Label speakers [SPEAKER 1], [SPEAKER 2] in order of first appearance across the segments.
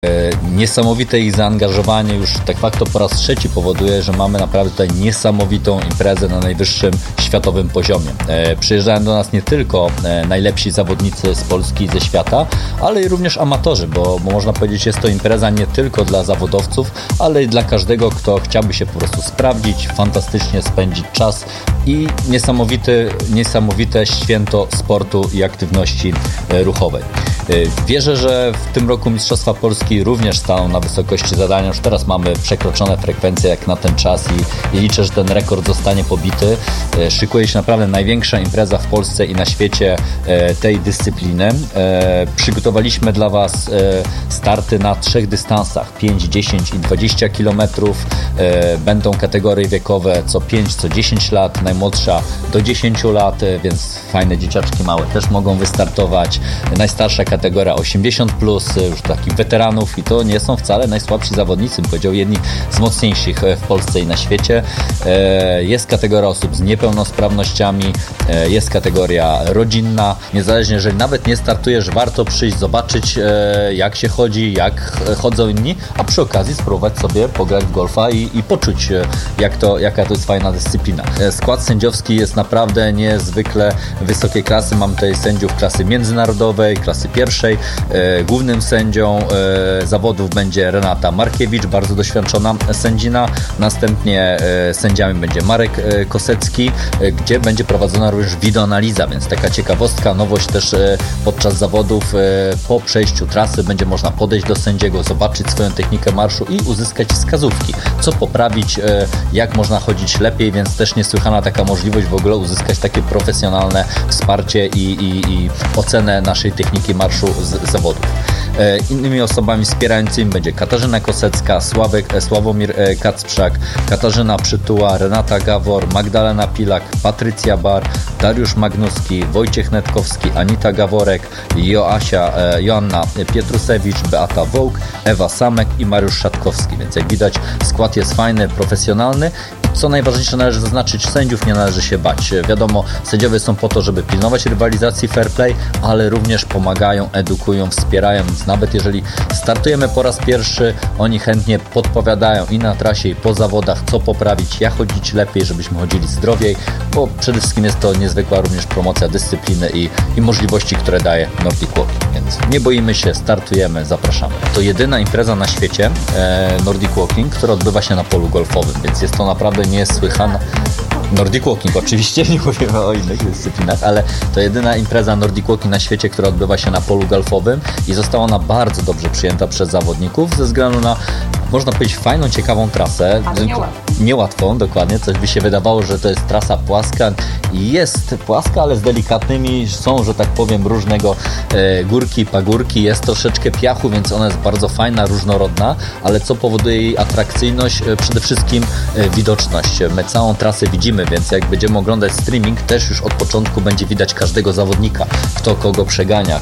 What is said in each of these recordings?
[SPEAKER 1] Niesamowite ich zaangażowanie już de facto po raz trzeci powoduje, że mamy naprawdę tutaj niesamowitą imprezę na najwyższym światowym poziomie. Przyjeżdżają do nas nie tylko najlepsi zawodnicy z Polski i ze świata, ale i również amatorzy, bo można powiedzieć, jest to impreza nie tylko dla zawodowców, ale i dla każdego, kto chciałby się po prostu sprawdzić, fantastycznie spędzić czas i niesamowite święto sportu i aktywności ruchowej. Wierzę, że w tym roku Mistrzostwa Polski również staną na wysokości zadania. Już teraz mamy przekroczone frekwencje jak na ten czas i liczę, że ten rekord zostanie pobity. Szykuje się naprawdę największa impreza w Polsce i na świecie tej dyscypliny. Przygotowaliśmy dla Was starty na 3 dystansach: 5, 10 i 20 km. Będą kategorie wiekowe co 5, co 10 lat, najmłodsza do 10 lat, więc fajne dzieciaczki małe też mogą wystartować. Najstarsza kategoria 80+, już takich weteranów i to nie są wcale najsłabsi zawodnicy, powiedział jedni z mocniejszych w Polsce i na świecie. Jest kategoria osób z niepełnosprawnościami, jest kategoria rodzinna. Niezależnie, jeżeli nawet nie startujesz, warto przyjść, zobaczyć jak się chodzi, jak chodzą inni, a przy okazji spróbować sobie pograć w golfa i poczuć jaka to jest fajna dyscyplina. Skład sędziowski jest naprawdę niezwykle wysokiej klasy. Mam tutaj sędziów klasy międzynarodowej, klasy pierwszej. Głównym sędzią zawodów będzie Renata Markiewicz, bardzo doświadczona sędzina. Następnie sędziami będzie Marek Kosecki, gdzie będzie prowadzona również wideoanaliza, więc taka ciekawostka, nowość też podczas zawodów. Po przejściu trasy będzie można podejść do sędziego, zobaczyć swoją technikę marszu i uzyskać wskazówki, co poprawić, jak można chodzić lepiej, więc też niesłychana taka możliwość w ogóle uzyskać takie profesjonalne wsparcie i ocenę naszej techniki marszu z zawodów. Innymi osobami wspierającymi będzie Katarzyna Kosecka, Sławomir Kacprzak, Katarzyna Przytuła, Renata Gawor, Magdalena Pilak, Patrycja Bar, Dariusz Magnuski, Wojciech Netkowski, Anita Gaworek, Joanna Pietrusewicz, Beata Wołk, Ewa Samek i Mariusz Szatkowski, więc jak widać skład jest fajny, profesjonalny. Co najważniejsze, należy zaznaczyć, sędziów nie należy się bać. Wiadomo, sędziowie są po to, żeby pilnować rywalizacji fair play, ale również pomagają, edukują, wspierają, więc nawet jeżeli startujemy po raz pierwszy, oni chętnie podpowiadają i na trasie, i po zawodach, co poprawić, jak chodzić lepiej, żebyśmy chodzili zdrowiej, bo przede wszystkim jest to niezwykła również promocja dyscypliny i możliwości, które daje Nordic Walking, więc nie boimy się, startujemy, zapraszamy. To jedyna impreza na świecie Nordic Walking, która odbywa się na polu golfowym, więc jest to naprawdę niesłychana. Nordic Walking oczywiście, nie mówimy o innych dyscyplinach, ale to jedyna impreza Nordic Walking na świecie, która odbywa się na polu golfowym i została ona bardzo dobrze przyjęta przez zawodników ze względu na, można powiedzieć, fajną, ciekawą trasę. Niełatwą, dokładnie. Coś by się wydawało, że to jest trasa płaska. Jest płaska, ale z delikatnymi, są, że tak powiem, różnego górki, pagórki. Jest troszeczkę piachu, więc ona jest bardzo fajna, różnorodna, ale co powoduje jej atrakcyjność? Przede wszystkim widoczność. My całą trasę widzimy, więc jak będziemy oglądać streaming, też już od początku będzie widać każdego zawodnika, kto kogo przegania,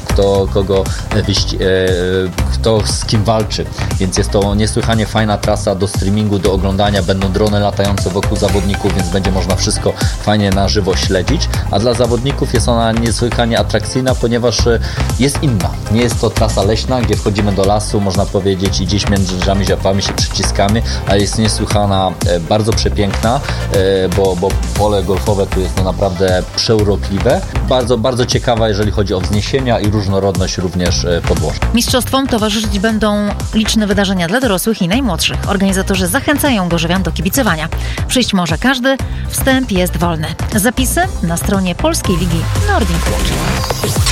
[SPEAKER 1] kto z kim walczy, więc jest to niesłychanie fajna trasa do streamingu, do oglądania, będą drony latające wokół zawodników, więc będzie można wszystko fajnie na żywo śledzić, a dla zawodników jest ona niesłychanie atrakcyjna, ponieważ jest inna. Nie jest to trasa leśna, gdzie wchodzimy do lasu, można powiedzieć, i gdzieś między drzewami, ziapami się przyciskamy, ale jest niesłychana, bardzo przepiękna, bo pole golfowe tu jest naprawdę przeurokliwe. Bardzo, bardzo ciekawa, jeżeli chodzi o wzniesienia i różnorodność również podłoża.
[SPEAKER 2] Mistrzostwom towarzyszyć będą liczne wydarzenia dla dorosłych i najmłodszych. Organizatorzy zachęcają gorzowian do kibicowania. Przyjść może każdy, wstęp jest wolny. Zapisy na stronie Polskiej Ligi Nordic Walking.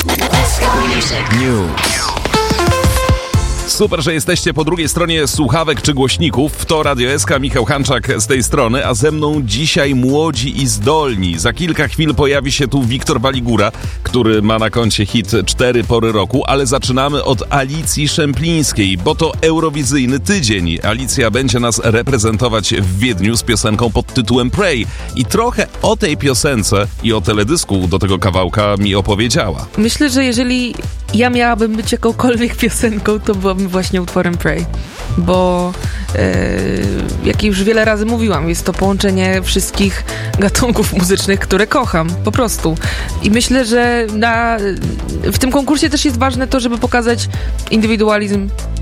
[SPEAKER 3] Super, że jesteście po drugiej stronie słuchawek czy głośników. To Radio SK, Michał Hanczak z tej strony, a ze mną dzisiaj młodzi i zdolni. Za kilka chwil pojawi się tu Wiktor Waligura, który ma na koncie hit 4 pory roku, ale zaczynamy od Alicji Szemplińskiej, bo to eurowizyjny tydzień. Alicja będzie nas reprezentować w Wiedniu z piosenką pod tytułem Pray i trochę o tej piosence i o teledysku do tego kawałka mi opowiedziała.
[SPEAKER 4] Myślę, że jeżeli ja miałabym być jakąkolwiek piosenką, to byłabym właśnie utworem Pray, bo jak już wiele razy mówiłam, jest to połączenie wszystkich gatunków muzycznych, które kocham, po prostu. I myślę, że w tym konkursie też jest ważne to, żeby pokazać indywidualizm